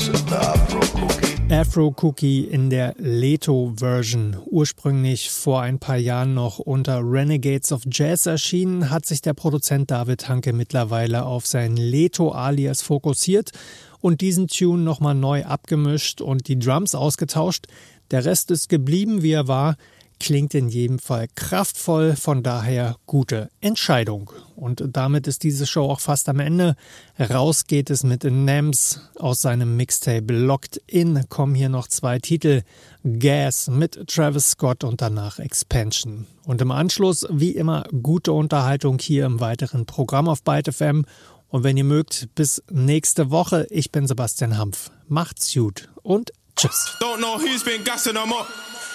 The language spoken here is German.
Afro Cookie in der Leto-Version. Ursprünglich vor ein paar Jahren noch unter Renegades of Jazz erschienen, hat sich der Produzent David Hanke mittlerweile auf sein Leto-Alias fokussiert und diesen Tune nochmal neu abgemischt und die Drums ausgetauscht. Der Rest ist geblieben, wie er war. Klingt in jedem Fall kraftvoll, von daher gute Entscheidung. Und damit ist diese Show auch fast am Ende. Raus geht es mit Nems aus seinem Mixtape Locked In. Kommen hier noch 2 Titel. Gas mit Travis Scott und danach Expansion. Und im Anschluss, wie immer, gute Unterhaltung hier im weiteren Programm auf Byte FM. Und wenn ihr mögt, bis nächste Woche. Ich bin Sebastian Hampf. Macht's gut und tschüss.